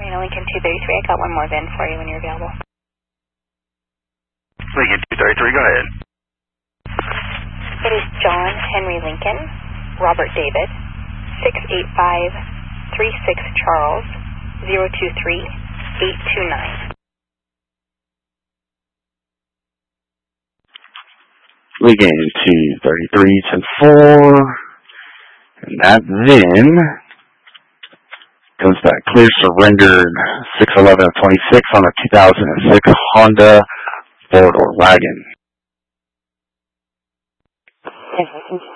Marina Lincoln 233. I got one more VIN for you when you're available. Lincoln 233, go ahead. It is John Henry Lincoln, Robert David, 68536 Charles, 023829. Lincoln 233, 10-4, and that VIN comes back clear, surrendered 6/11/26 on a 2006 Honda 4-door wagon.